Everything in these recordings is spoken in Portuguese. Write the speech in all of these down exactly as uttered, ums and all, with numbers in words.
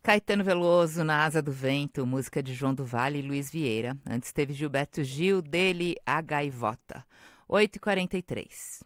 Caetano Veloso, Na Asa do Vento, música de João do Vale e Luiz Vieira. Antes teve Gilberto Gil, dele A Gaivota. oito e quarenta e três.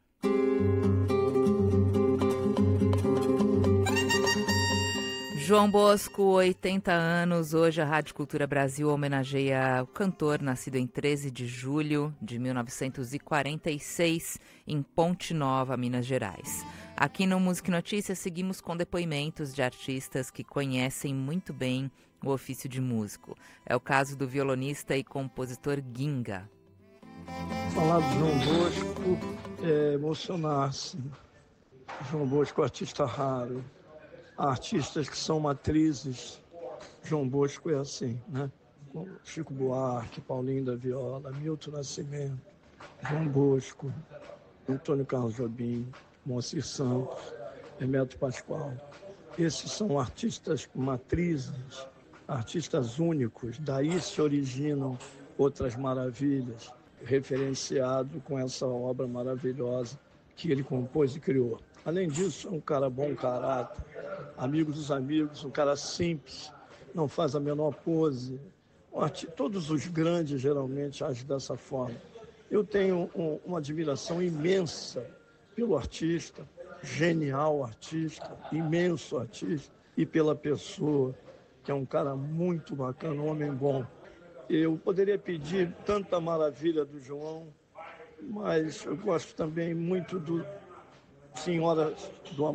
João Bosco, oitenta anos. Hoje a Rádio Cultura Brasil homenageia o cantor nascido em treze de julho de mil novecentos e quarenta e seis em Ponte Nova, Minas Gerais. Aqui no Música e Notícias seguimos com depoimentos de artistas que conhecem muito bem o ofício de músico. É o caso do violonista e compositor Ginga. Falar de João Bosco é emocionar-se. João Bosco é um artista raro. Há artistas que são matrizes. João Bosco é assim, né? Como Chico Buarque, Paulinho da Viola, Milton Nascimento, João Bosco, Antônio Carlos Jobim, Moacir Santos, Hermeto Pascoal. Esses são artistas matrizes, artistas únicos. Daí se originam outras maravilhas, referenciado com essa obra maravilhosa que ele compôs e criou. Além disso, é um cara bom caráter, amigo dos amigos, um cara simples, não faz a menor pose. Todos os grandes geralmente agem dessa forma. Eu tenho um, uma admiração imensa pelo artista, genial artista, imenso artista, e pela pessoa, que é um cara muito bacana, um homem bom. Eu poderia pedir tanta maravilha do João, mas eu gosto também muito do Senhoras do Amor.